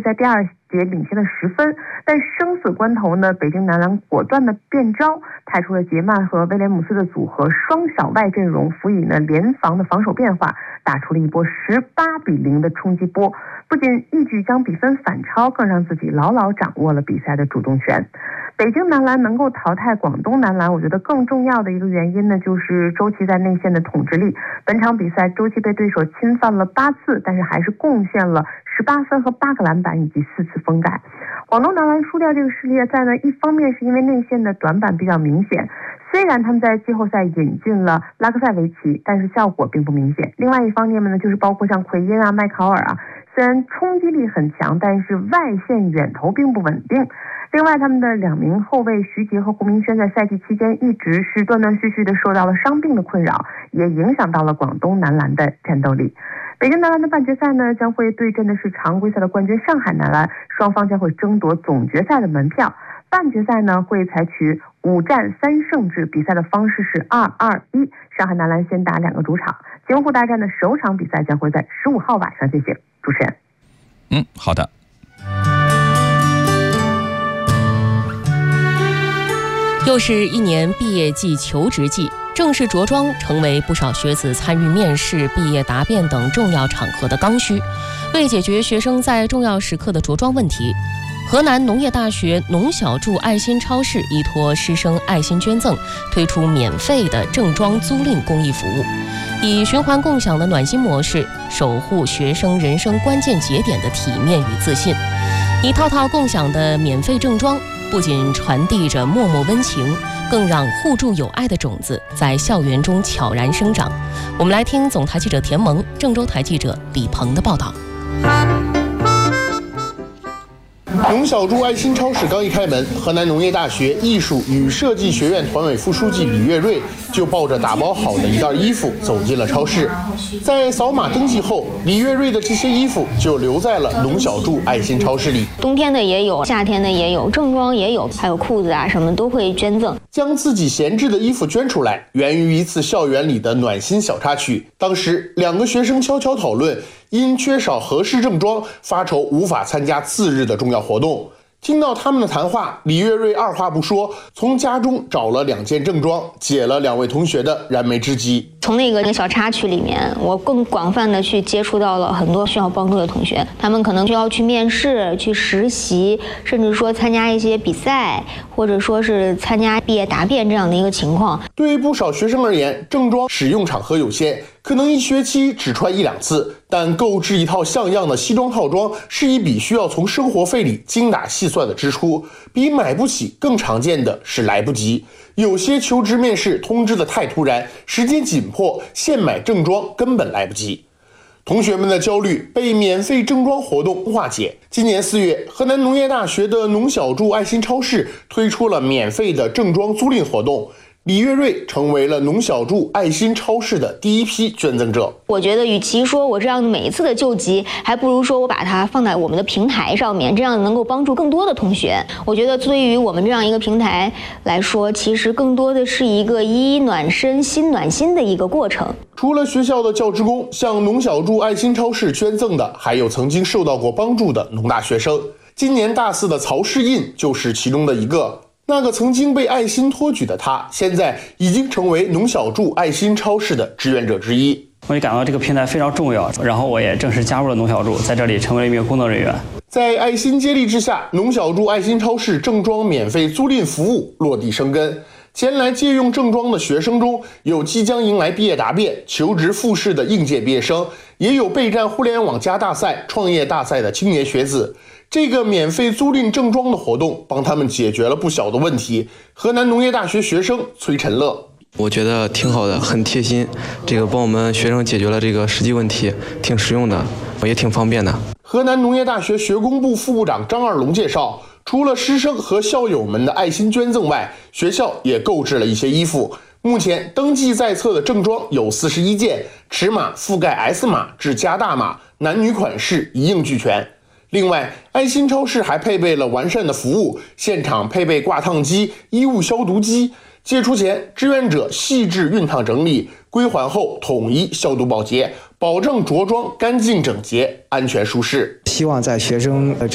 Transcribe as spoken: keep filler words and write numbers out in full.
在第二节领先了十分，但生死关头呢，北京男篮果断的变招，派出了杰曼和威廉姆斯的组合双小外阵容，辅以呢联防的防守变化，打出了一波十八比零的冲击波，不仅一举将比分反超，更让自己牢牢掌握了比赛的主动权。北京男篮能够淘汰广东男篮，我觉得更重要的一个原因呢，就是周琦在内线的统治力。本场比赛，周琦被对手侵犯了八次，但是还是贡献了十八分和八个篮板以及四次封盖。广东男篮输掉这个世界赛呢，一方面是因为内线的短板比较明显，虽然他们在季后赛引进了拉克塞维奇，但是效果并不明显。另外一方面呢，就是包括像奎因啊、麦考尔啊，虽然冲击力很强，但是外线远投并不稳定。另外，他们的两名后卫徐杰和胡明轩在赛季期间一直是断断续续的受到了伤病的困扰，也影响到了广东男篮的战斗力。北京男篮的半决赛呢，将会对阵的是常规赛的冠军上海男篮，双方将会争夺总决赛的门票。半决赛呢，会采取五战三胜制，比赛的方式是二二一，上海男篮先打两个主场。京沪大战的首场比赛将会在十五号晚上进行。主持人， 嗯，好的。 又是一年毕业季、求职季，正式着装成为不少学子参与面试、毕业答辩等重要场合的刚需。为解决学生在重要时刻的着装问题，河南农业大学农小筑爱心超市依托师生爱心捐赠，推出免费的正装租赁公益服务，以循环共享的暖心模式，守护学生人生关键节点的体面与自信。一套套共享的免费正装，不仅传递着默默温情，更让互助友爱的种子在校园中悄然生长。我们来听总台记者田萌、郑州台记者李鹏的报道。 农小筑爱心超市刚一开门，河南农业大学艺术与设计学院团委副书记李月瑞就抱着打包好的一袋衣服走进了超市。在扫码登记后，李月瑞的这些衣服就留在了农小筑爱心超市里。 冬天的也有，夏天的也有，正装也有，还有裤子啊什么都会捐赠。 将自己闲置的衣服捐出来，源于一次校园里的暖心小插曲。当时两个学生悄悄讨论，因缺少合适正装，发愁无法参加次日的重要活动。听到他们的谈话，李月瑞二话不说，从家中找了两件正装，解了两位同学的燃眉之急。 从那个小插曲里面，我更广泛的去接触到了很多需要帮助的同学，他们可能需要去面试、去实习，甚至说参加一些比赛，或者说是参加毕业答辩这样的一个情况。 对于不少学生而言，正装使用场合有限，可能一学期只穿一两次，但购置一套像样的西装套装是一笔需要从生活费里精打细算的支出，比买不起更常见的是来不及。有些求职面试通知的太突然，时间紧迫，现买正装根本来不及。同学们的焦虑被免费正装活动化解。今年四月，河南农业大学的农小筑爱心超市推出了免费的正装租赁活动。李月瑞成为了农小筑爱心超市的第一批捐赠者。 我觉得与其说我这样每一次的救急，还不如说我把它放在我们的平台上面，这样能够帮助更多的同学。我觉得对于我们这样一个平台来说，其实更多的是一个衣暖身心暖心的一个过程。 除了学校的教职工，向农小筑爱心超市捐赠的还有曾经受到过帮助的农大学生。今年大四的曹世印就是其中的一个。那个曾经被爱心托举的他，现在已经成为农小筑爱心超市的志愿者之一。 我也感到这个平台非常重要，然后我也正式加入了农小筑，在这里成为了一名工作人员。 在爱心接力之下，农小筑爱心超市正装免费租赁服务落地生根。前来借用正装的学生中，有即将迎来毕业答辩、求职复试的应届毕业生，也有备战互联网加大赛、创业大赛的青年学子。这个免费租赁正装的活动帮他们解决了不小的问题。河南农业大学学生崔晨乐， 我觉得挺好的，很贴心，这个帮我们学生解决了这个实际问题，挺实用的，也挺方便的。 河南农业大学学工部副部长张二龙介绍，除了师生和校友们的爱心捐赠外，学校也购置了一些衣服。目前登记在册的正装有四十一件，尺码覆盖 S 码至加大码，男女款式一应俱全。另外，爱心超市还配备了完善的服务，现场配备挂烫机、衣物消毒机。借出前，志愿者细致熨烫整理，归还后统一消毒保洁，保证着装干净整洁、安全舒适。 希望在学生